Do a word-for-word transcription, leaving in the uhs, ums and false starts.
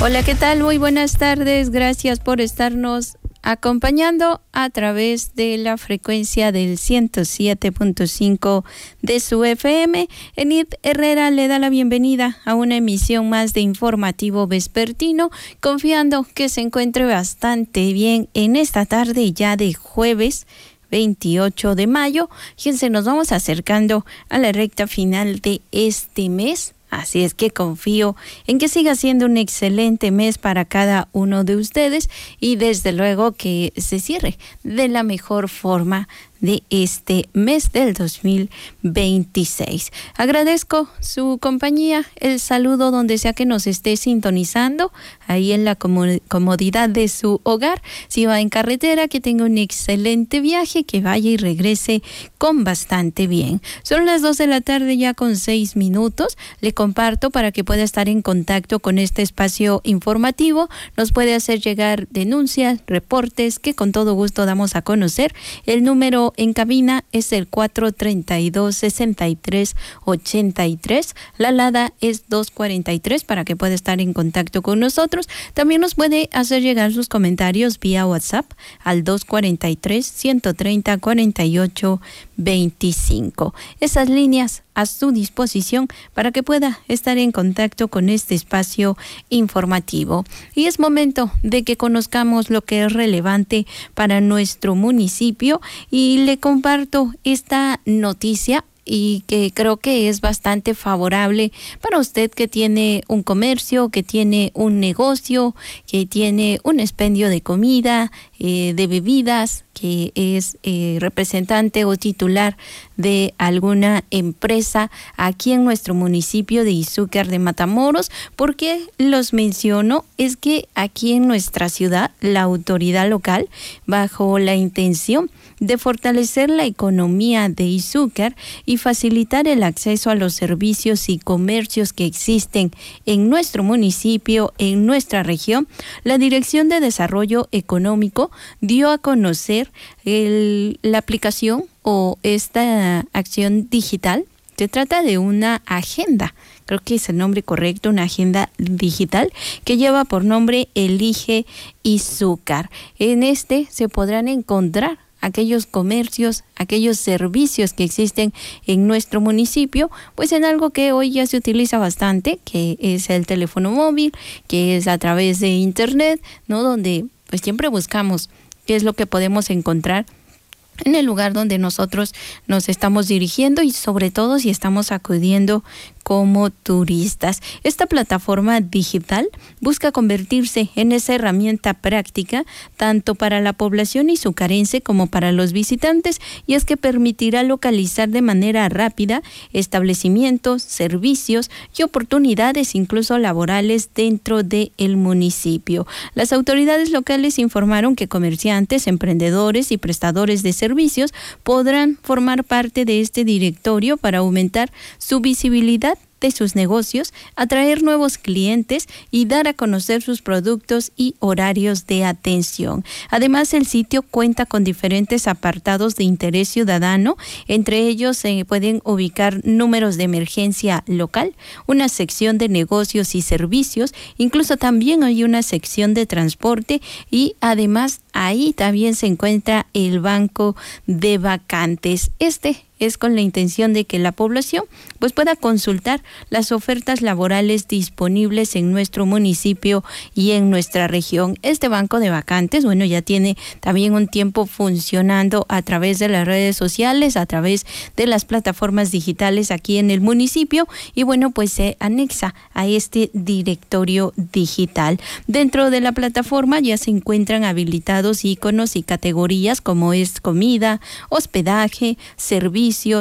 Hola, ¿qué tal? Muy buenas tardes. Gracias por estarnos acompañando a través de la frecuencia del ciento siete punto cinco de su F M. Enid Herrera le da la bienvenida a una emisión más de Informativo Vespertino, confiando que se encuentre bastante bien en esta tarde ya de jueves veintiocho de mayo. Fíjense, nos vamos acercando a la recta final de este mes. Así es que confío en que siga siendo un excelente mes para cada uno de ustedes y desde luego que se cierre de la mejor forma de este mes del dos mil veintiséis. Agradezco su compañía, el saludo donde sea que nos esté sintonizando, ahí en la comodidad de su hogar. Si va en carretera, que tenga un excelente viaje, que vaya y regrese con bastante bien. Son las dos de la tarde ya con seis minutos. Le comparto para que pueda estar en contacto con este espacio informativo. Nos puede hacer llegar denuncias, reportes, que con todo gusto damos a conocer. El número en cabina es el cuatro treinta y dos, sesenta y tres ochenta y tres. La alada es dos cuarenta y tres para que pueda estar en contacto con nosotros. También nos puede hacer llegar sus comentarios vía WhatsApp al dos cuarenta y tres, ciento treinta, cuarenta y ocho veinticinco. Esas líneas a su disposición para que pueda estar en contacto con este espacio informativo. Y es momento de que conozcamos lo que es relevante para nuestro municipio y le comparto esta noticia y que creo que es bastante favorable para usted que tiene un comercio, que tiene un negocio, que tiene un expendio de comida, eh, de bebidas, que es eh, representante o titular de alguna empresa aquí en nuestro municipio de Izúcar de Matamoros. ¿Por qué los menciono? Es que aquí en nuestra ciudad, la autoridad local, bajo la intención de fortalecer la economía de Izúcar y facilitar el acceso a los servicios y comercios que existen en nuestro municipio, en nuestra región, la Dirección de Desarrollo Económico dio a conocer el, la aplicación o esta acción digital. Se trata de una agenda, creo que es el nombre correcto, una agenda digital que lleva por nombre Elige Izúcar. En este se podrán encontrar aquellos comercios, aquellos servicios que existen en nuestro municipio, pues en algo que hoy ya se utiliza bastante, que es el teléfono móvil, que es a través de internet, ¿no? Donde pues siempre buscamos qué es lo que podemos encontrar en el lugar donde nosotros nos estamos dirigiendo y sobre todo si estamos acudiendo como turistas. Esta plataforma digital busca convertirse en esa herramienta práctica tanto para la población izucarense como para los visitantes, y es que permitirá localizar de manera rápida establecimientos, servicios y oportunidades incluso laborales dentro del municipio. Las autoridades locales informaron que comerciantes, emprendedores y prestadores de servicios podrán formar parte de este directorio para aumentar su visibilidad de sus negocios, atraer nuevos clientes y dar a conocer sus productos y horarios de atención. Además, el sitio cuenta con diferentes apartados de interés ciudadano. Entre ellos se pueden ubicar números de emergencia local, una sección de negocios y servicios, incluso también hay una sección de transporte y además ahí también se encuentra el banco de vacantes. Este es con la intención de que la población pues pueda consultar las ofertas laborales disponibles en nuestro municipio y en nuestra región. Este banco de vacantes, bueno, ya tiene también un tiempo funcionando a través de las redes sociales, a través de las plataformas digitales aquí en el municipio y bueno, pues se anexa a este directorio digital. Dentro de la plataforma ya se encuentran habilitados iconos y categorías como es comida, hospedaje, servicios,